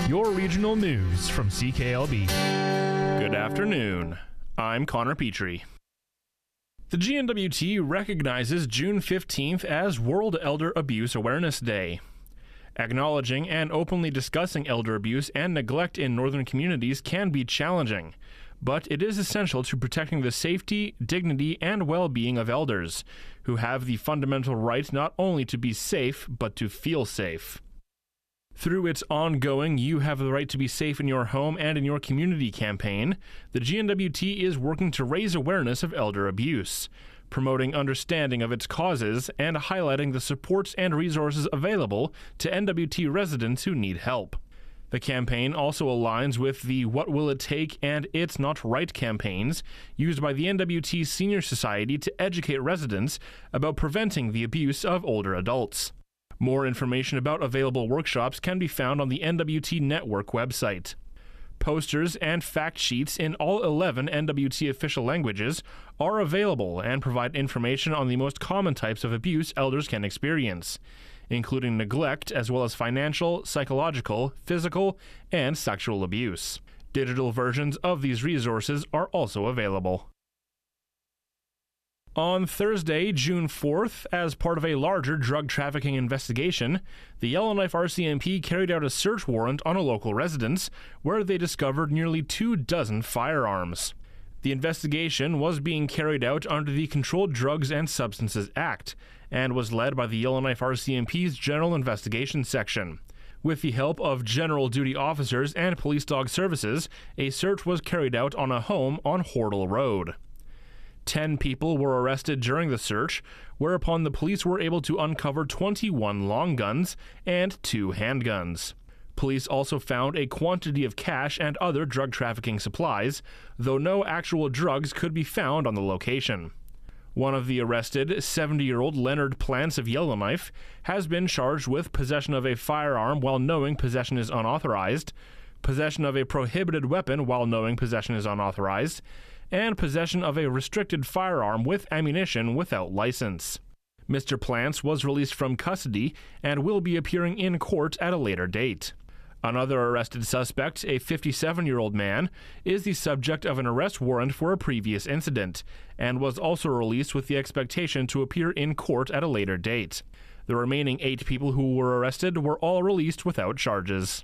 your regional news from CKLB. Good afternoon. I'm Connor Petrie. The GNWT recognizes June 15th as World Elder Abuse Awareness Day. Acknowledging and openly discussing elder abuse and neglect in northern communities can be challenging, but it is essential to protecting the safety, dignity, and well-being of elders, who have the fundamental right not only to be safe, but to feel safe. Through its ongoing You Have the Right to Be Safe in Your Home and in Your Community campaign, the GNWT is working to raise awareness of elder abuse, promoting understanding of its causes, and highlighting the supports and resources available to NWT residents who need help. The campaign also aligns with the What Will It Take and It's Not Right campaigns used by the NWT Senior Society to educate residents about preventing the abuse of older adults. More information about available workshops can be found on the NWT Network website. Posters and fact sheets in all 11 NWT official languages are available and provide information on the most common types of abuse elders can experience, including neglect as well as financial, psychological, physical, and sexual abuse. Digital versions of these resources are also available. On Thursday, June 4th, as part of a larger drug trafficking investigation, the Yellowknife RCMP carried out a search warrant on a local residence where they discovered nearly 24 firearms. The investigation was being carried out under the Controlled Drugs and Substances Act and was led by the Yellowknife RCMP's General Investigation Section. With the help of general duty officers and police dog services, a search was carried out on a home on Hordle Road. 10 people were arrested during the search, whereupon the police were able to uncover 21 long guns and 2 handguns. Police also found a quantity of cash and other drug trafficking supplies, though no actual drugs could be found on the location. One of the arrested, 70-year-old Leonard Plants of Yellowknife, has been charged with possession of a firearm while knowing possession is unauthorized, possession of a prohibited weapon while knowing possession is unauthorized, and possession of a restricted firearm with ammunition without license. Mr. Plants was released from custody and will be appearing in court at a later date. Another arrested suspect, a 57-year-old man, is the subject of an arrest warrant for a previous incident and was also released with the expectation to appear in court at a later date. The remaining 8 people who were arrested were all released without charges.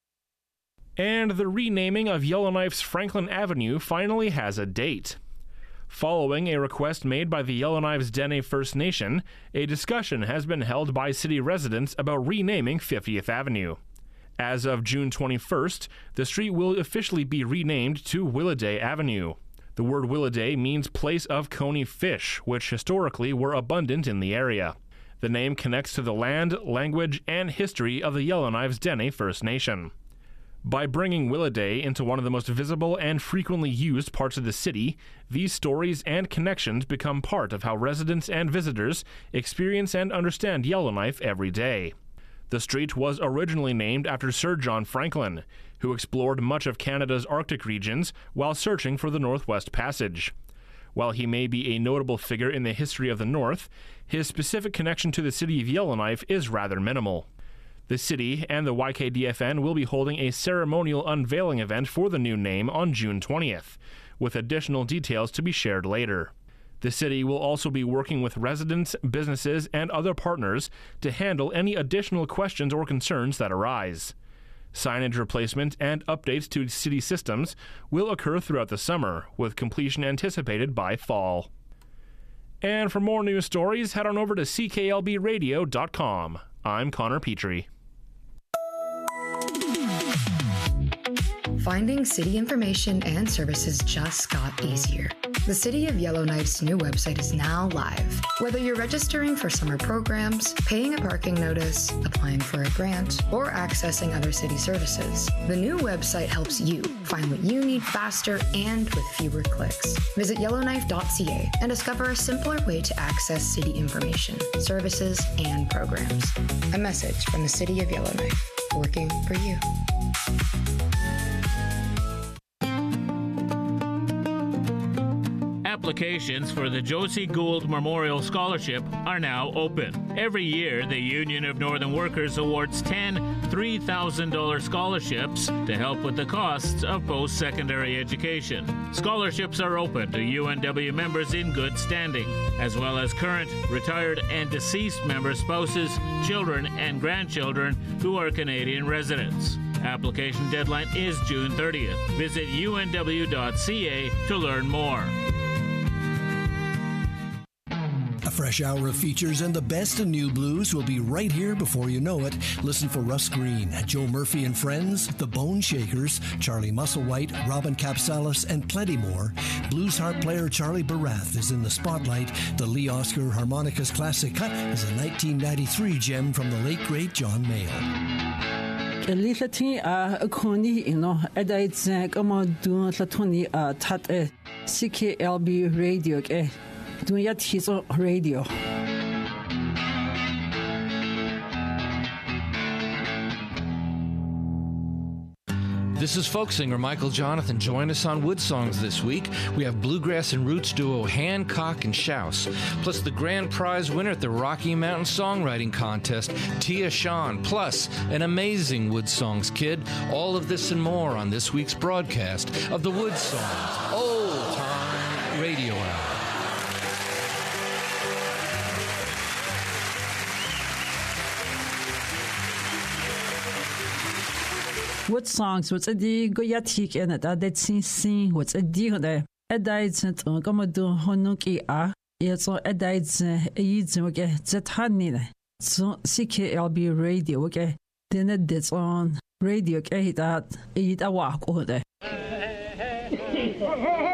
And the renaming of Yellowknife's Franklin Avenue finally has a date. Following a request made by the Yellowknife's Dene First Nation, a discussion has been held by city residents about renaming 50th Avenue. As of June 21st, the street will officially be renamed to Willaday Avenue. The word Willaday means place of coney fish, which historically were abundant in the area. The name connects to the land, language, and history of the Yellowknife's Dene First Nation. By bringing Willaday into one of the most visible and frequently used parts of the city, these stories and connections become part of how residents and visitors experience and understand Yellowknife every day. The street was originally named after Sir John Franklin, who explored much of Canada's Arctic regions while searching for the Northwest Passage. While he may be a notable figure in the history of the North, his specific connection to the city of Yellowknife is rather minimal. The city and the YKDFN will be holding a ceremonial unveiling event for the new name on June 20th, with additional details to be shared later. The city will also be working with residents, businesses, and other partners to handle any additional questions or concerns that arise. Signage replacement and updates to city systems will occur throughout the summer, with completion anticipated by fall. And for more news stories, head on over to cklbradio.com. I'm Connor Petrie. Finding city information and services just got easier. The City of Yellowknife's new website is now live. Whether you're registering for summer programs, paying a parking notice, applying for a grant, or accessing other city services, the new website helps you find what you need faster and with fewer clicks. Visit yellowknife.ca and discover a simpler way to access city information, services, and programs. A message from the City of Yellowknife, working for you. Applications for the Josie Gould Memorial Scholarship are now open. Every year, the Union of Northern Workers awards 10 $3,000 scholarships to help with the costs of post-secondary education. Scholarships are open to UNW members in good standing, as well as current, retired, and deceased member spouses, children, and grandchildren who are Canadian residents. Application deadline is June 30th. Visit unw.ca to learn more. A fresh hour of features and the best in new blues will be right here before you know it. Listen for Russ Green, Joe Murphy and Friends, The Bone Shakers, Charlie Musselwhite, Robin Capsalis, and plenty more. Blues harp player Charlie Barath is in the spotlight. The Lee Oscar Harmonicas Classic Cut is a 1993 gem from the late, great John Mayall. Lithati Koni ino Edites Kamadun Latoni Tat CKLB Radio Dunyat his radio. This is folk singer Michael Jonathan. Join us on Wood Songs this week. We have bluegrass and roots duo Hancock and Shouse, plus the grand prize winner at the Rocky Mountain Songwriting Contest, Tia Shawn, plus an amazing Wood Songs kid. All of this and more on this week's broadcast of the Wood Songs Old Time Radio Hour. What songs? What's a di goyatik and that sing? What's a di there? A diet and Commodore Honuki it's all a diet eats okay, Zethanina. So CKLB radio, okay? Then it's on radio, okay? That eat a walk over there.